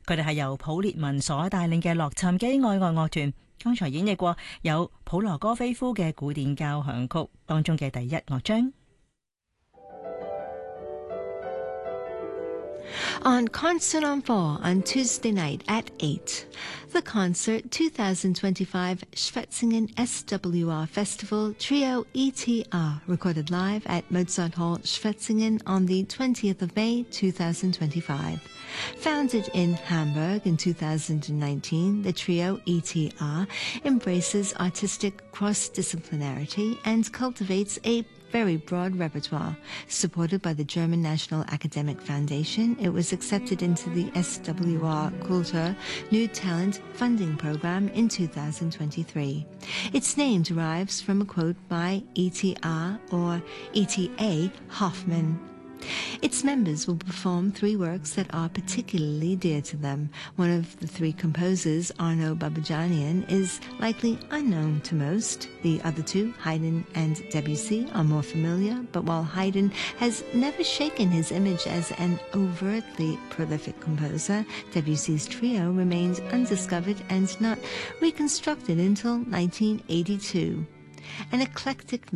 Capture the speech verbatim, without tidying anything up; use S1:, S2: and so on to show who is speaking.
S1: 佢哋係由普列文所帶領嘅洛杉磯愛樂樂團，剛才演繹過有普羅戈菲夫嘅古典交響曲當中嘅第一樂章。
S2: On Concert on Four on Tuesday night at eight, the Concert twenty twenty-five Schwetzingen S W R Festival Trio E T R, recorded live at Mozart Hall, Schwetzingen on the twentieth of May twenty twenty-five. Founded in Hamburg in two thousand nineteen, the Trio E T R embraces artistic cross-disciplinarity and cultivates a very broad repertoire. Supported by the German National Academic Foundation, it was accepted into the S W R Kultur New Talent Funding Program in two thousand twenty-three. Its name derives from a quote by E T R or E T A Hoffmann. Its members will perform three works that are particularly dear to them. One of the three composers, Arno Babajanian, is likely unknown to most. The other two, Haydn and Debussy, are more familiar, but while Haydn has never shaken his image as an overtly prolific composer, Debussy's trio remains undiscovered and not reconstructed until nineteen eighty-two. An eclectic